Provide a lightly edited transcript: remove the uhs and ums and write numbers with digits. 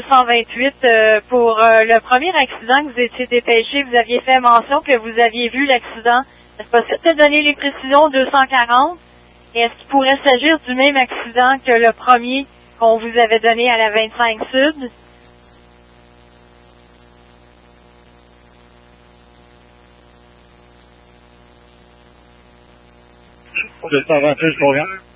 228, pour le premier accident que vous étiez dépêché, vous aviez fait mention que vous aviez vu l'accident. Est-ce possible de donner les précisions 240? Et est-ce qu'il pourrait s'agir du même accident que le premier qu'on vous avait donné à la 25 Sud? 228, je reviens.